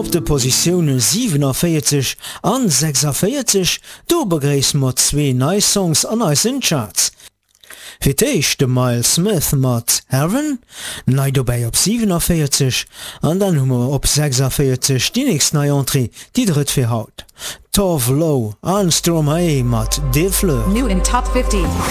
Op de Positionen 47 an 46, du begreist mat 2 neue Songs an eisen Charts. Fiteich de Miles Smith mat Heaven, nei dobei op 47, an dann hummer op 46 die nächst neue Entrée, die dritt fir haut. Tove Lo an Stromae mat De Fleur. New in Top 50.